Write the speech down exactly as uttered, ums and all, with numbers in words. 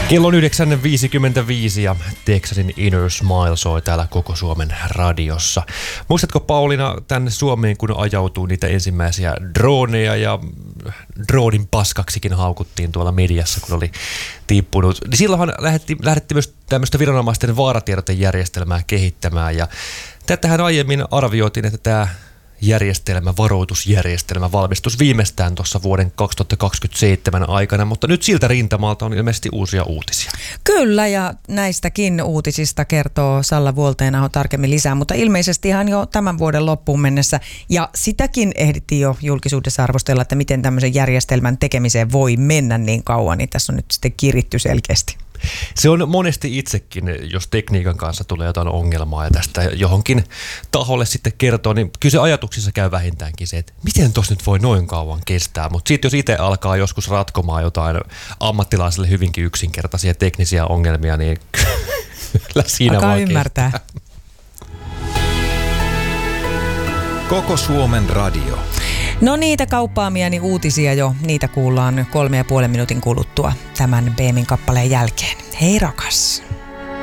Kello on yhdeksän viisikymmentäviisi ja Texasin Inner Smile soi täällä koko Suomen radiossa. Muistatko Pauliina tänne Suomeen, kun ajautuu niitä ensimmäisiä droneja ja dronin paskaksikin haukuttiin tuolla mediassa, kun oli tippunut. Niin silloinhan lähdettiin, lähdettiin myös tämmöistä viranomaisten vaaratiedotajärjestelmää kehittämään ja tätähän aiemmin arvioitiin, että tämä järjestelmä, varoitusjärjestelmä valmistus viimeistään tuossa vuoden kaksituhattakaksikymmentäseitsemän aikana, mutta nyt siltä rintamalta on ilmeisesti uusia uutisia. Kyllä, ja näistäkin uutisista kertoo Salla Vuolteenaho tarkemmin lisää, mutta ilmeisesti ihan jo tämän vuoden loppuun mennessä, ja sitäkin ehdittiin jo julkisuudessa arvostella, että miten tämmöisen järjestelmän tekemiseen voi mennä niin kauan, niin tässä on nyt sitten kiritty selkeästi. Se on monesti itsekin, jos tekniikan kanssa tulee jotain ongelmaa ja tästä johonkin taholle sitten kertoo, niin kyllä se ajatuksissa käy vähintäänkin se, että miten tuossa nyt voi noin kauan kestää. Mutta sitten jos itse alkaa joskus ratkomaan jotain ammattilaisille hyvinkin yksinkertaisia teknisiä ongelmia, niin kyllä siinä alkaa vaan ymmärtää. Kestää. Koko Suomen radio. No niitä kauppaamiani uutisia jo, niitä kuullaan kolme ja puolen minuutin kuluttua tämän Beemin kappaleen jälkeen. Hei rakas!